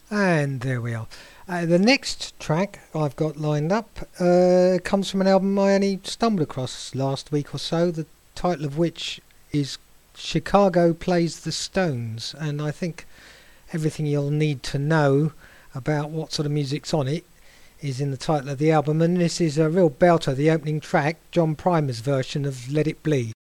And there we are. The next track I've got lined up comes from an album I only stumbled across last week or so, the title of which is Chicago Plays the Stones. And I think everything you'll need to know about what sort of music's on it is in the title of the album. And this is a real belter, the opening track, John Primer's version of Let It Bleed.